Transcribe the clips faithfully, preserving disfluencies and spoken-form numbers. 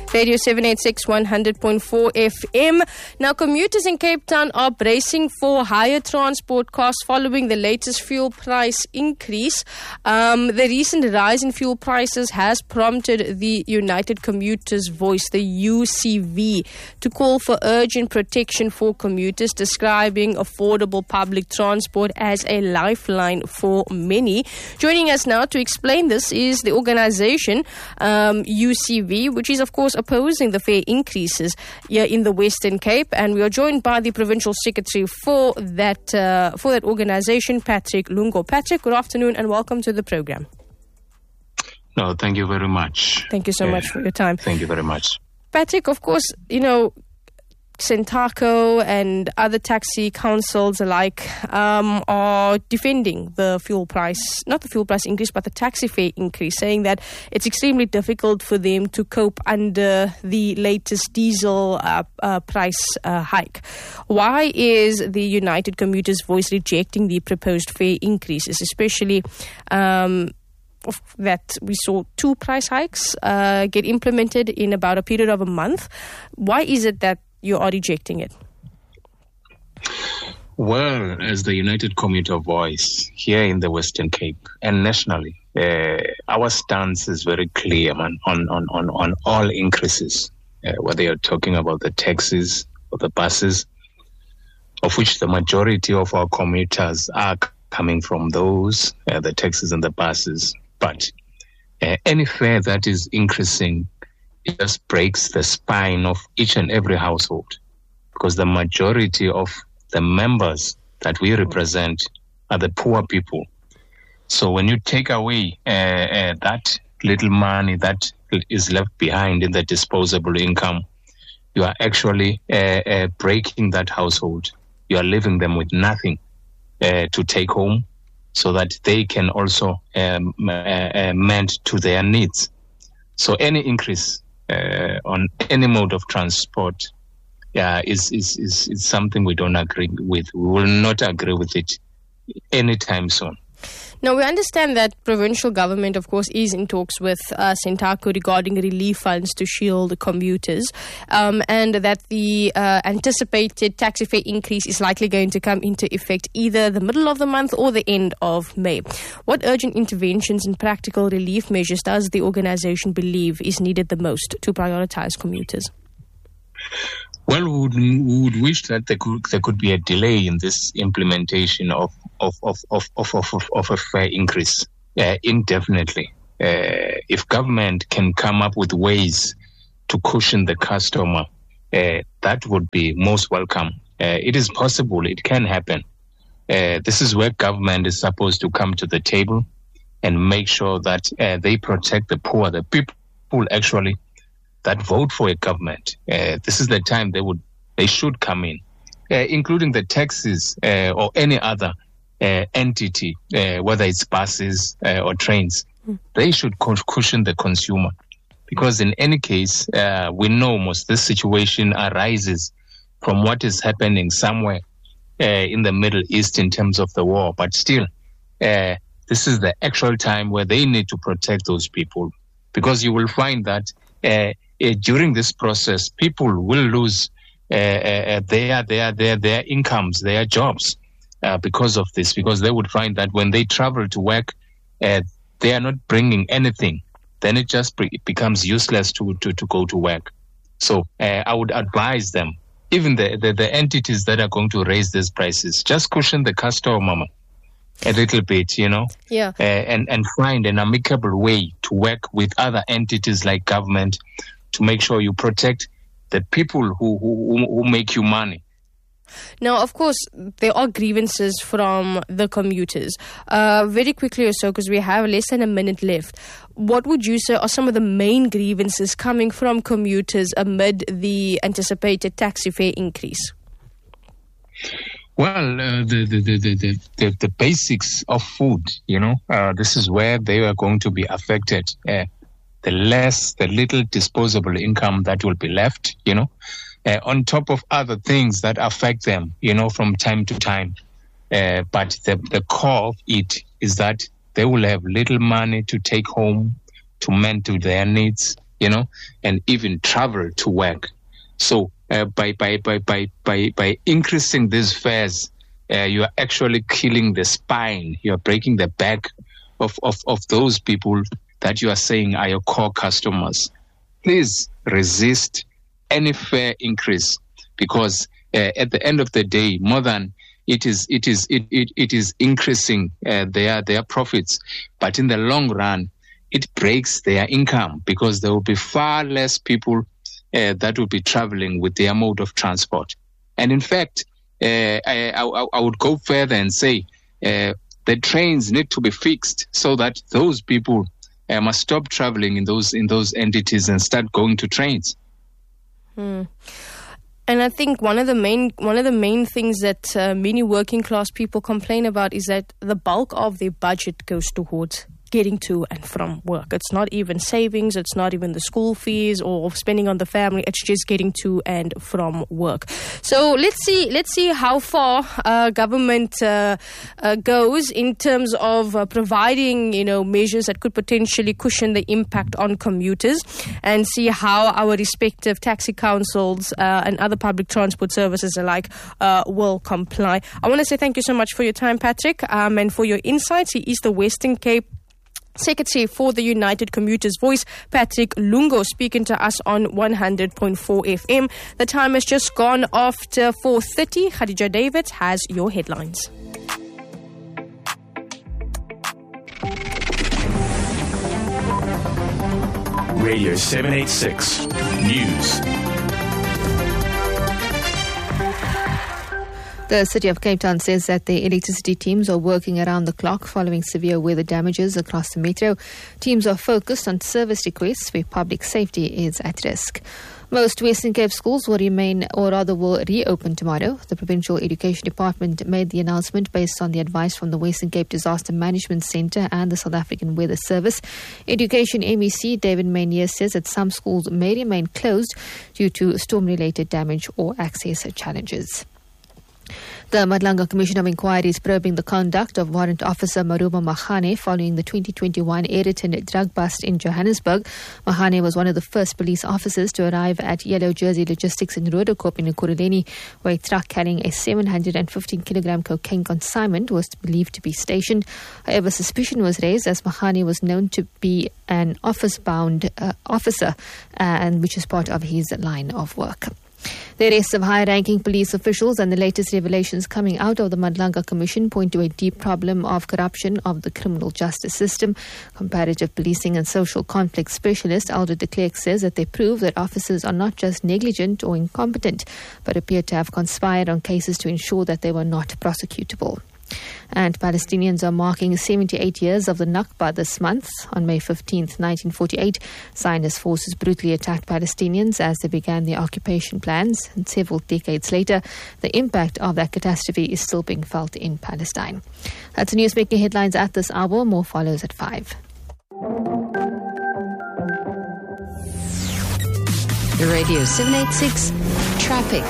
Radio seven eighty-six, one hundred point four F M. Now, commuters in Cape Town are bracing for higher transport costs following the latest fuel price increase. Um, the recent rise in fuel prices has prompted the United Commuters Voice, the U C V, to call for urgent protection for commuters, describing affordable public transport as a lifeline for many. Joining us now to explain this is the organization um, U C V, which is, of course, opposing the fare increases here in the Western Cape, and we are joined by the provincial secretary for that uh, for that organisation, Patrick Lungo. Patrick, good afternoon and welcome to the program. No, thank you very much. Thank you so uh, much for your time. Thank you very much. Patrick, of course, you know, Sentaco and other taxi councils alike um, are defending the fuel price, not the fuel price increase, but the taxi fare increase, saying that it's extremely difficult for them to cope under the latest diesel uh, uh, price uh, hike. Why is the United Commuters Voice rejecting the proposed fare increases, especially um, that we saw two price hikes uh, get implemented in about a period of a month? Why is it that you are rejecting it? Well, as the United Commuter Voice here in the Western Cape and nationally, uh, our stance is very clear, man, on, on, on, on all increases, uh, whether you're talking about the taxis or the buses, of which the majority of our commuters are coming from those, uh, the taxis and the buses. But uh, any fare that is increasing, it just breaks the spine of each and every household, because the majority of the members that we represent are the poor people. So when you take away uh, uh, that little money that is left behind in the disposable income, you are actually uh, uh, breaking that household. You are leaving them with nothing uh, to take home, so that they can also um, uh, uh, mend to their needs. So any increase Uh, on any mode of transport yeah, is, is, is, is something we don't agree with. We will not agree with it anytime soon. Now, we understand that provincial government, of course, is in talks with uh, Sentaco regarding relief funds to shield commuters, um, and that the uh, anticipated taxi fare increase is likely going to come into effect either the middle of the month or the end of May. What urgent interventions and practical relief measures does the organisation believe is needed the most to prioritise commuters? Well, we would, we would wish that there could, there could be a delay in this implementation of of of of of, of, of a fare increase uh, indefinitely. Uh, if government can come up with ways to cushion the customer, uh, that would be most welcome. Uh, it is possible; it can happen. Uh, this is where government is supposed to come to the table and make sure that uh, they protect the poor, the people actually that vote for a government. Uh, this is the time they would, they should come in, uh, including the taxis uh, or any other uh, entity, uh, whether it's buses uh, or trains. Mm. They should cushion the consumer, because in any case, uh, we know most this situation arises from what is happening somewhere uh, in the Middle East in terms of the war. But still, uh, this is the actual time where they need to protect those people, because you will find that uh, Uh, during this process, people will lose uh, uh, their their their their incomes, their jobs, uh, because of this. Because they would find that when they travel to work, uh, they are not bringing anything. Then it just be- it becomes useless to, to, to go to work. So uh, I would advise them, even the, the the entities that are going to raise these prices, just cushion the customer, mama, a little bit, you know, yeah, uh, and and find an amicable way to work with other entities like government, to make sure you protect the people who, who, who make you money. Now, of course, there are grievances from the commuters. Uh, very quickly or so, because we have less than a minute left, what would you say are some of the main grievances coming from commuters amid the anticipated taxi fare increase? Well, uh, the, the, the, the, the, the basics of food, you know, uh, this is where they are going to be affected. Uh, the less, the little disposable income that will be left, you know, uh, on top of other things that affect them, you know, from time to time. Uh, but the, the core of it is that they will have little money to take home, to mend to their needs, you know, and even travel to work. So uh, by, by, by, by, by, by increasing these fares, uh, you are actually killing the spine. You are breaking the back of, of, of those people that you are saying are your core customers. Please resist any fare increase, because uh, at the end of the day, more than it is, it is, it, it, it is increasing uh, their their profits, but in the long run, it breaks their income, because there will be far less people uh, that will be traveling with their mode of transport. And in fact, uh, I, I, I would go further and say uh, the trains need to be fixed so that those people uh, must stop traveling in those in those entities and start going to trains. Hmm. And I think one of the main one of the main things that uh, many working class people complain about is that the bulk of their budget goes towards getting to and from work. It's not even savings, it's not even the school fees or spending on the family, it's just getting to and from work. So let's see let's see how far uh, government uh, uh, goes in terms of uh, providing, you know, measures that could potentially cushion the impact on commuters, and see how our respective taxi councils uh, and other public transport services alike uh, will comply. I want to say thank you so much for your time, Patrick, um, and for your insights. He is the Western Cape Secretary for the United Commuters Voice, Patrick Lungo, speaking to us on one hundred point four F M. The time has just gone after four thirty. Khadija David has your headlines. Radio seven eighty-six News. The City of Cape Town says that the electricity teams are working around the clock following severe weather damages across the metro. Teams are focused on service requests where public safety is at risk. Most Western Cape schools will remain, or rather will reopen tomorrow. The Provincial Education Department made the announcement based on the advice from the Western Cape Disaster Management Centre and the South African Weather Service. Education M E C David Maynier says that some schools may remain closed due to storm-related damage or access challenges. The Madlanga Commission of Inquiry is probing the conduct of Warrant Officer Maruba Mahane following the twenty twenty-one Ayrton drug bust in Johannesburg. Mahane was one of the first police officers to arrive at Yellow Jersey Logistics in Rhodokop in Ekurhuleni, where a truck carrying a seven hundred fifteen kilogram cocaine consignment was believed to be stationed. However, suspicion was raised as Mahane was known to be an office-bound uh, officer, uh, and which is part of his line of work. The arrests of high-ranking police officials and the latest revelations coming out of the Madlanga Commission point to a deep problem of corruption of the criminal justice system. Comparative policing and social conflict specialist Aldo de Klerk says that they prove that officers are not just negligent or incompetent, but appear to have conspired on cases to ensure that they were not prosecutable. And Palestinians are marking seventy-eight years of the Nakba this month. On May fifteenth, nineteen forty-eight, Zionist forces brutally attacked Palestinians as they began their occupation plans. And several decades later, the impact of that catastrophe is still being felt in Palestine. That's the news making headlines at this hour. More follows at five. Radio seven eighty-six Traffic.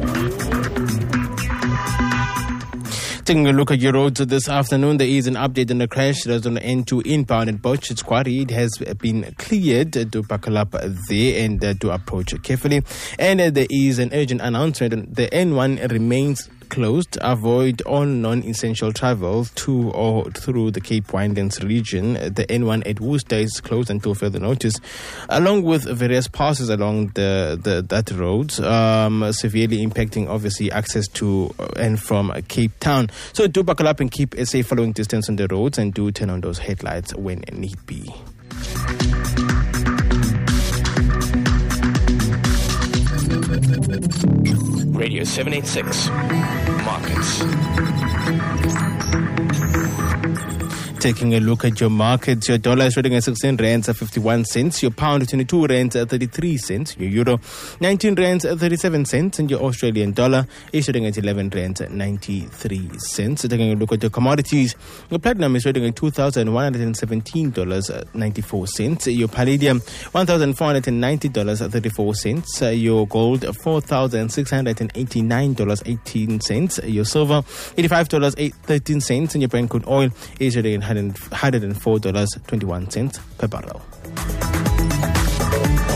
Taking a look at your roads this afternoon, there is an update on the crash that was on the N two inbound at Botchet's Quarry. It has been cleared to buckle up there and uh, to approach carefully. And uh, there is an urgent announcement. The N one remains closed. Avoid all non-essential travel to or through the Cape Winelands region. The N one at Worcester is closed until further notice, along with various passes along the, the that road, um, severely impacting obviously access to and from Cape Town. So do buckle up and keep a safe following distance on the roads, and do turn on those headlights when need be. Radio seven eighty-six Markets. Taking a look at your markets, your dollar is trading at sixteen rands at fifty-one cents, your pound at twenty-two rands at thirty-three cents, your euro nineteen rands at thirty-seven cents, and your Australian dollar is trading at eleven rands at ninety-three cents. Taking a look at your commodities, your platinum is trading at two thousand one hundred seventeen dollars and ninety-four cents, your palladium one thousand four hundred ninety dollars and thirty-four cents, your gold four thousand six hundred eighty-nine dollars and eighteen cents, your silver eighty-five dollars and thirteen cents, and your Brent crude oil is trading at one hundred four dollars and twenty-one cents per barrel.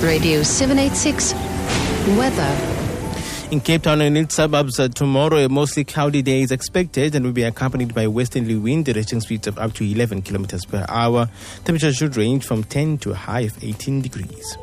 Radio seven eighty-six weather. In Cape Town and its suburbs, uh, tomorrow a mostly cloudy day is expected and will be accompanied by a westerly wind reaching speeds of up to eleven kilometers per hour. Temperature should range from ten to a high of eighteen degrees.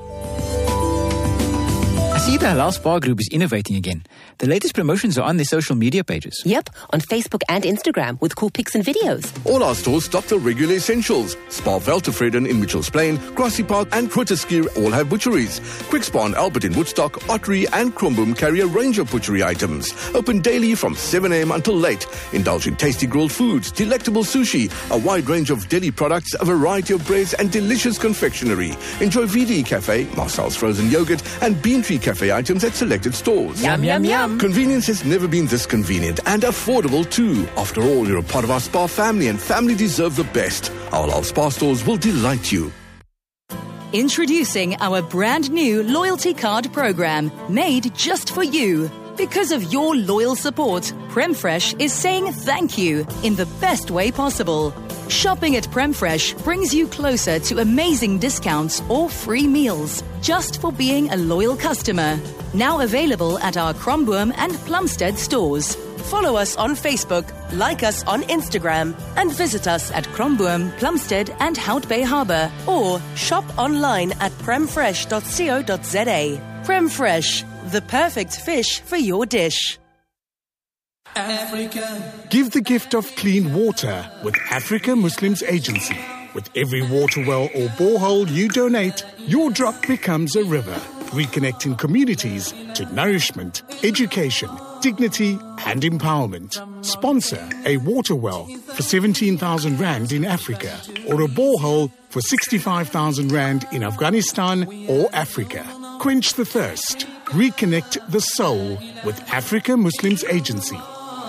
I see the Halal Spa Group is innovating again. The latest promotions are on their social media pages. Yep, on Facebook and Instagram with cool pics and videos. All our stores stock the regular essentials. Spa Veltevreden in Mitchells Plain, Grassy Park and Grooteskier all have butcheries. Quick Spa and Albert in Woodstock, Ottery and Kromboom carry a range of butchery items. Open daily from seven a.m. until late. Indulge in tasty grilled foods, delectable sushi, a wide range of deli products, a variety of breads and delicious confectionery. Enjoy V D Cafe, Marcel's frozen yogurt and Bean Tree Cafe items at selected stores. Yum, yum, yum. Convenience has never been this convenient and affordable too. After all, you're a part of our spa family and family deserve the best. Our Halal Spa stores will delight you. Introducing our brand new loyalty card program made just for you. Because of your loyal support, PremFresh is saying thank you in the best way possible. Shopping at PremFresh brings you closer to amazing discounts or free meals just for being a loyal customer. Now available at our Kromboom and Plumstead stores. Follow us on Facebook, like us on Instagram, and visit us at Kromboom, Plumstead and Hout Bay Harbour, or shop online at premfresh dot co dot za. PremFresh, the perfect fish for your dish. Africa. Give the gift of clean water with Africa Muslims Agency. With every water well or borehole you donate, your drop becomes a river, reconnecting communities to nourishment, education, dignity and empowerment. Sponsor a water well for seventeen thousand rand in Africa or a borehole for sixty-five thousand rand in Afghanistan or Africa. Quench the thirst. Reconnect the soul with Africa Muslims Agency.